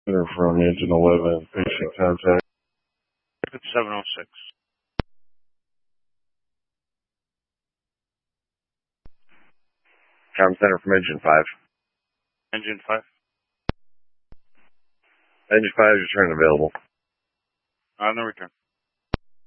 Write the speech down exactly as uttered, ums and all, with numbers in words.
Center from Engine eleven, patient contact. seven oh six. Com Center from Engine five. Engine five. Engine five is return available. On the return.